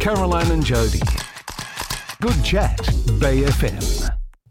Caroline and Jody. Good chat, Bay FM.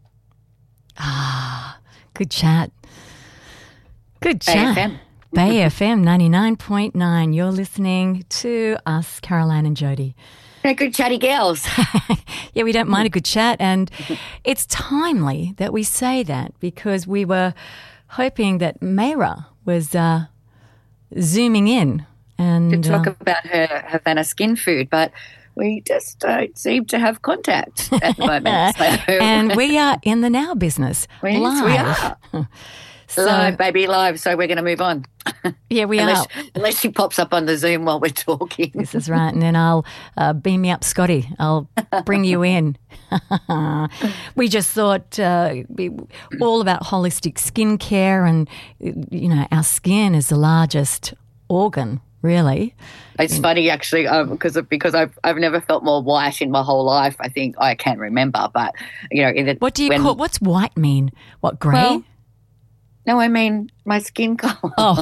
Good chat. Good Bay chat. FM. Bay FM 99.9. You're listening to us, Caroline and Jody. They're good chatty girls. Yeah, we don't mind a good chat, and it's timely that we say that because we were hoping that Mayra was zooming in and To talk about her Havana skin food, but we just don't seem to have contact at the moment. So and we are in the now business. Yes, live. we are. So, Live, baby, live. So we're going to move on. yeah, we are. Unless she pops up on the Zoom while we're talking. This is right. And then I'll beam me up, Scotty. I'll bring you in. We just thought all about holistic skincare, and, you know, our skin is the largest organ, really. It's funny, actually, because I've never felt more white in my whole life. I think I can't remember, but, you know. What do you call, what's white mean? What, grey? Well, no, I mean my skin colour. Oh,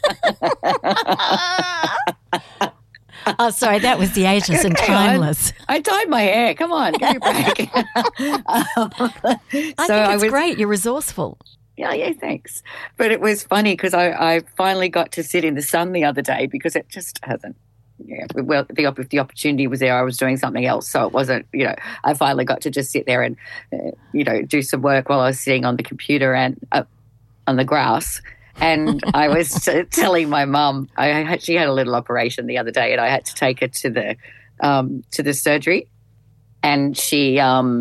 sorry, that was the ageless and timeless. I dyed my hair. Come on, give me a break. I think it's great. You're resourceful. Yeah, thanks. But it was funny because I finally got to sit in the sun the other day because it just hasn't. Yeah, well, if the opportunity was there, I was doing something else, so it wasn't. You know, I finally got to just sit there and do some work while I was sitting on the computer and on the grass. And I was telling my mum, she had a little operation the other day, and I had to take her to the surgery, and she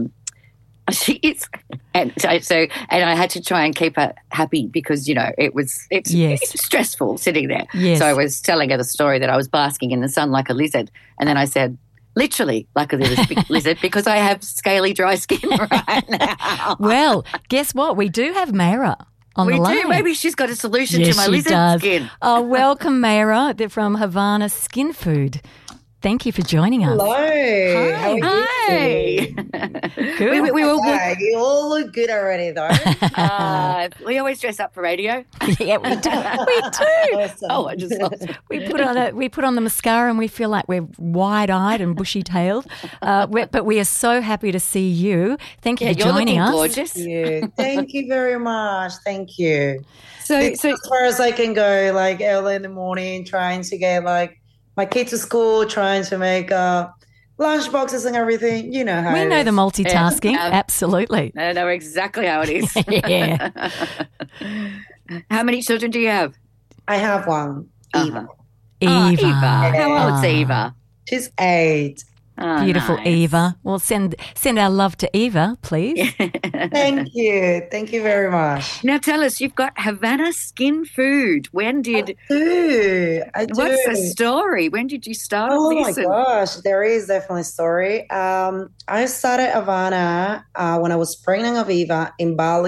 is, and I had to try and keep her happy because it's stressful sitting there. Yes. So I was telling her the story that I was basking in the sun like a lizard, and then I said, literally like a lizard because I have scaly, dry skin right now. Well, guess what? We do have Mayra on the line. We do. Maybe she's got a solution Yes, to my she lizard does. skin. Oh, welcome, Mayra. They're from Havana Skin Food. Thank you for joining us. Hello. How are you? Hi. Good. We all You all look good already, though. we always dress up for radio. Yeah, we do. We do. Awesome. Oh, I just lost it. We put on the mascara and we feel like we're wide-eyed and bushy-tailed. But we are so happy to see you. Thank you for You're joining looking us. gorgeous. Thank you very much. Thank you. So As far as I can go, like early in the morning, trying to get like my kids to school, trying to make lunch boxes and everything. You know how We it know is. the multitasking. Yeah. Absolutely. I know exactly how it is. Yeah. How many children do you have? I have one, Eva. Oh, Eva. How old's Ah. Eva? She's 8. Oh, Beautiful nice. Eva. Well, send our love to Eva, please. Thank you. Thank you very much. Now tell us, you've got Havana Skin Food. When did? I do. What's the story? When did you start Oh this? my gosh, there is definitely a story. I started Havana when I was pregnant of Eva in Bali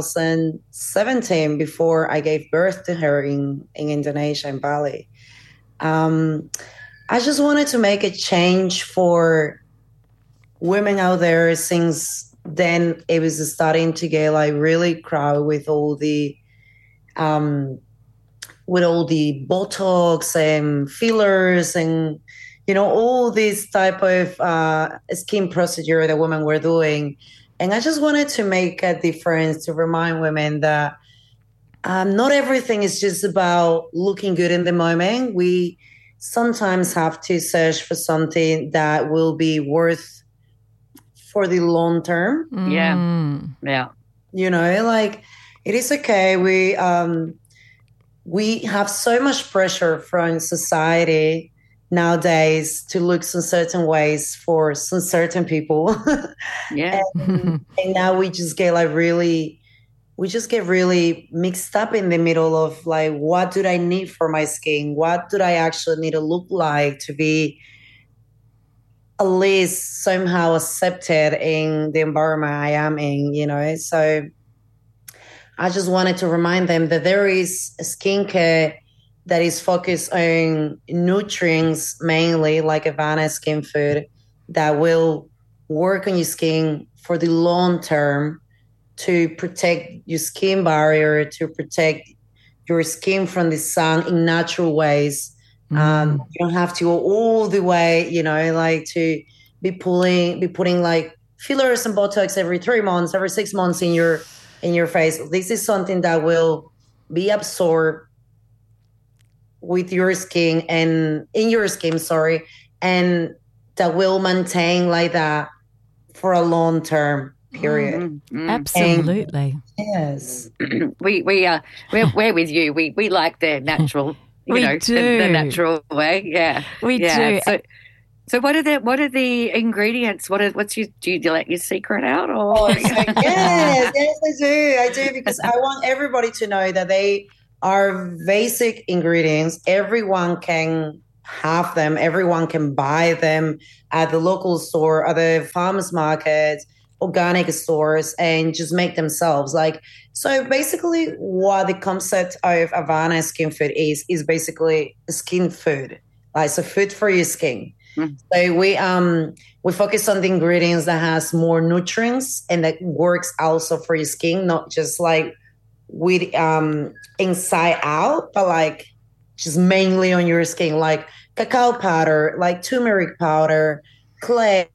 2017 before I gave birth to her in Indonesia, in Bali. I just wanted to make a change for women out there since then it was starting to get like really crowded with all the Botox and fillers and, all these type of skin procedure that women were doing. And I just wanted to make a difference to remind women that not everything is just about looking good in the moment. We sometimes have to search for something that will be worth for the long term. Yeah. Like it is okay. We have so much pressure from society nowadays to look some certain ways for some certain people. Yeah. and now we just get really mixed up in the middle of like, what do I need for my skin? What do I actually need to look like to be at least somehow accepted in the environment I am in, So I just wanted to remind them that there is a skincare that is focused on nutrients mainly, like Havana Skin Food, that will work on your skin for the long term, to protect your skin barrier, to protect your skin from the sun in natural ways, You don't have to go all the way, like to be putting like fillers and Botox every 3 months, every 6 months in your face. This is something that will be absorbed with your skin and in your skin, and that will maintain like that for a long term period. Absolutely. And, yes. We're with you. We like the natural, the natural way. Yeah. We do. So what are the ingredients? Do you let your secret out or? Yes, I do because I want everybody to know that they are basic ingredients. Everyone can have them. Everyone can buy them at the local store, at the farmers markets, organic stores, and just make themselves. So basically what the concept of Avana Skin Food is basically skin food. So food for your skin. So we focus on the ingredients that has more nutrients and that works also for your skin, not just like with inside out, but like just mainly on your skin, like cacao powder, like turmeric powder, clay,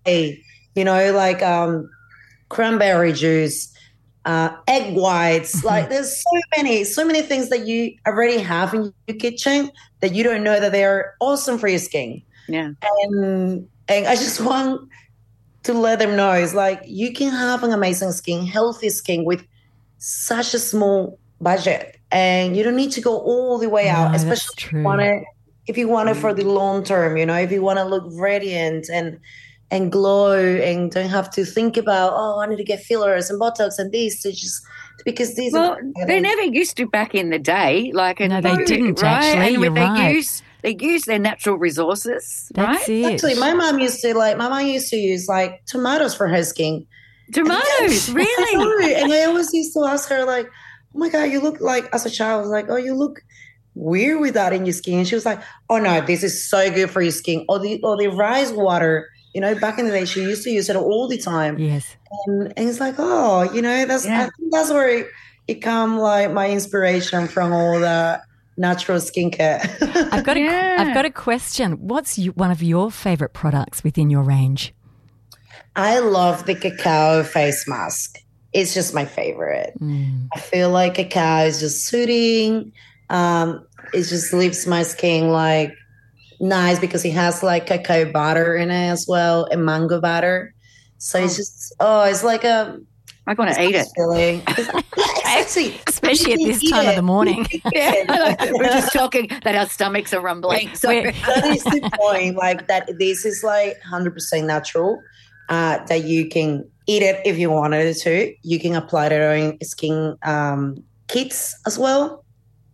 cranberry juice, egg whites. Like there's so many things that you already have in your kitchen that you don't know that they are awesome for your skin. Yeah. And I just want to let them know it's like you can have an amazing skin, healthy skin with such a small budget, and you don't need to go all the way out, especially if you want it for the long term, if you want to look radiant and glow and don't have to think about, I need to get fillers and Botox and this because these they never used to back in the day. No, they didn't right? actually. And You're right. They use their natural resources, That's right? it. Actually, my mom used to use like tomatoes for her skin. Tomatoes, really? And I always used to ask her like, oh my God, you look like, as a child, I was like, oh, you look weird with that in your skin. And she was like, oh no, this is so good for your skin. Or the rice water, back in the day, she used to use it all the time. Yes. And it's like, I think that's where it come like my inspiration from all the natural skincare. I've got a question. What's one of your favorite products within your range? I love the cacao face mask. It's just my favorite. I feel like cacao is just soothing. It just leaves my skin like nice because it has like cacao butter in it as well and mango butter. So it's just it's like a. I want to eat it. Especially at this time of the morning. We're just talking that our stomachs are rumbling. So that is the point. Like that, this is like 100% natural. That you can eat it if you wanted to. You can apply it on skin kits as well.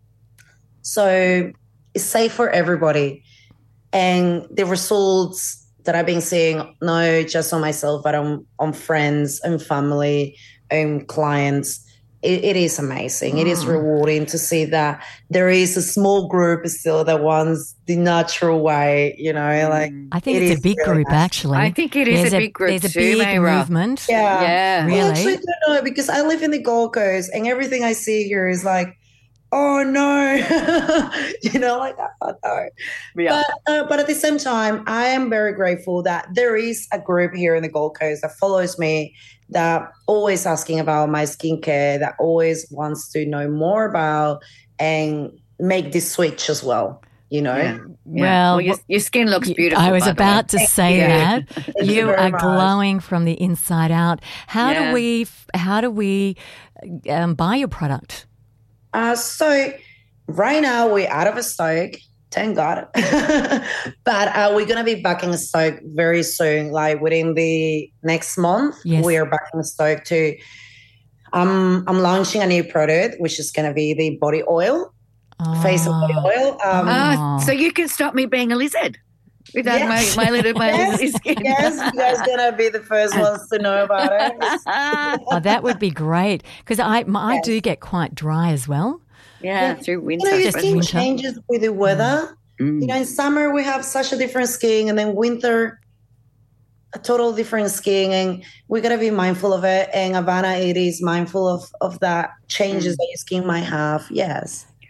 So it's safe for everybody. And the results that I've been seeing, not just on myself, but on friends and family and clients, it is amazing. It is rewarding to see that there is a small group still that wants the natural way, like. I think it's a big group, actually. I think it is a big group There's too, a big Mayra. movement. Yeah. Really? I actually don't know because I live in the Gold Coast and everything I see here is like, oh no, like oh no. Yeah. But at the same time, I am very grateful that there is a group here in the Gold Coast that follows me, that always asking about my skincare, that always wants to know more about and make this switch as well. Yeah. Well, your skin looks beautiful. I was about to say that. Thank You very are much. glowing from the inside out. How do we buy your product? So right now we're out of stock, thank God. But we're gonna be back in stock very soon, like within the next month. Yes. We are back in stock too. I'm launching a new product, which is gonna be the body oil, face and body oil. So you can stop me being a lizard without my little skin. Yes, you guys gonna be the first ones to know about it. That would be great because I do get quite dry as well. Yeah, through winter. Your Just skin winter. changes with the weather. In summer we have such a different skin, and then winter a total different skin, and we gotta be mindful of it. And Avana, it is mindful of that changes that your skin might have. Yes.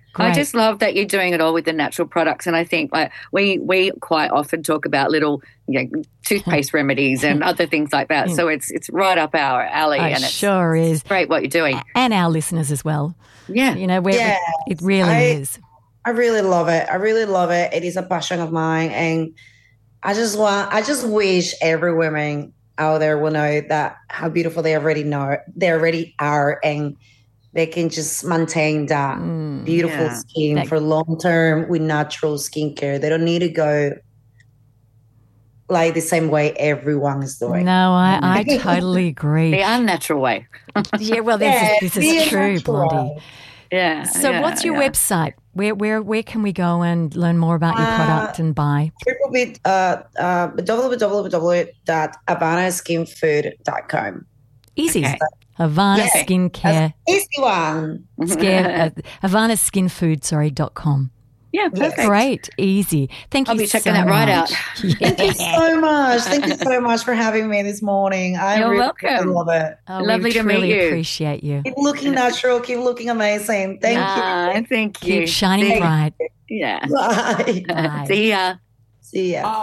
I Great. just love that you're doing it all with the natural products, and I think like we quite often talk about little toothpaste remedies and other things like that. So it's right up our alley, and it's sure is. great what you're doing. And our listeners as well. Yeah, It really is. I really love it. I really love it. It is a passion of mine, and I just wish every woman out there will know that how beautiful they already are, and they can just maintain that beautiful skin for long term with natural skincare. They don't need to go like the same way everyone is doing. No, I totally agree. the unnatural way. Yeah, well, this is true, Blondie. Yeah. So what's your website? Where can we go and learn more about your product and buy? www.havanaskinfood.com. Easy. Okay. Havana Skincare. Easy one. HavanaSkinFood.com. Yeah, perfect. Great. Easy. Thank you I'll be so checking that right out. much. Thank you so much. Thank you so much for having me this morning. I You're really welcome. love it. Oh, Lovely we to meet truly you. appreciate you. Keep looking natural. Keep looking amazing. Thank Thank you. Keep shining bright. Yeah. you. Bye. Bye. See ya. See ya.